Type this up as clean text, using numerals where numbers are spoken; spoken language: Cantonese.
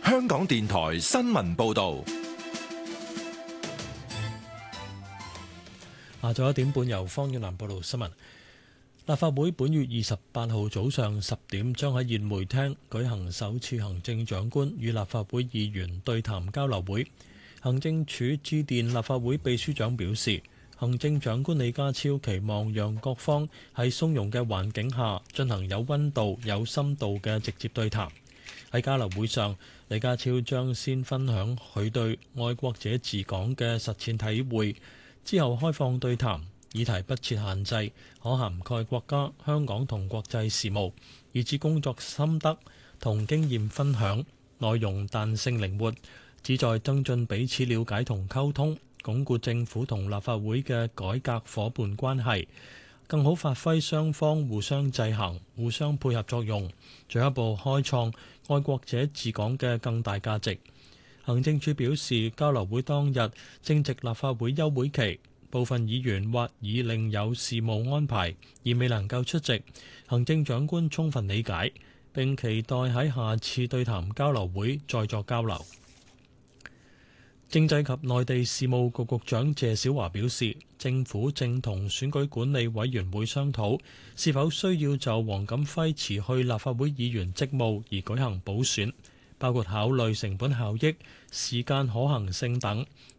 香港電台新聞報道。 下晝1點半由方遠南報道新聞。立法會本月28號早上10點將喺宴會廳舉行首次行政長官與立法會議員對談交流會。行政署致電立法會秘書長表示，行政長官李家超期望讓各方喺鬆容嘅環境下進行有溫度、有深度嘅直接對談。喺交流會上，李家超將先分享佢對愛國者治港嘅實踐體會，之後開放對談，議題不設限制，可涵蓋國家、香港同國際事務，以至工作心得同經驗分享，內容彈性靈活，旨在增進彼此了解同溝通，鞏固政府同立法會嘅改革夥伴關係，更好發揮雙方互相制衡、互相配合作用，進一步開創愛國者治港嘅更大價值。行政署表示，交流會當日正值立法會休會期，部分議員或已另有事務安排而未能夠出席，行政長官充分理解，並期待喺下次對談交流會再作交流。政制及內地事務局局長謝小華表示，政府正同選舉管理委員會商討，是否需要就黃錦輝辭去立法會議員職務而舉行補選，包括考慮成本效益、時間可行性等，